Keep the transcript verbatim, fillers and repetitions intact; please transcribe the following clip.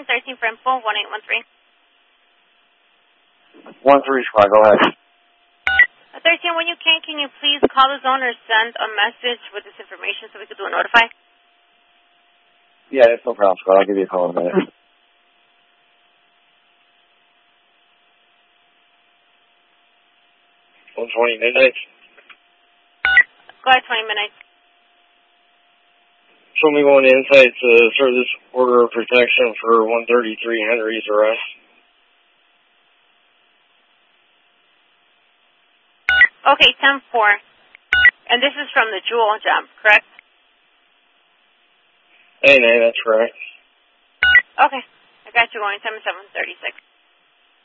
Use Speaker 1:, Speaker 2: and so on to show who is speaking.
Speaker 1: calling thirteen for info, one eight one three.
Speaker 2: one three squad, go ahead.
Speaker 1: Uh, thirteen, when you can, can you please call the zone or send a message with this information so we could do a notify?
Speaker 2: Yeah, it's no problem, Scott. I'll give you a call in a minute.
Speaker 3: one twenty midnight.
Speaker 1: Go ahead, twenty minutes.
Speaker 3: Show me going inside to serve this order of protection for one thirty-three Henry's arrest.
Speaker 1: Okay, ten four. And this is from the Jewel job, correct?
Speaker 3: Hey, nay, that's correct.
Speaker 1: Okay. I got you going, seven seven thirty-six.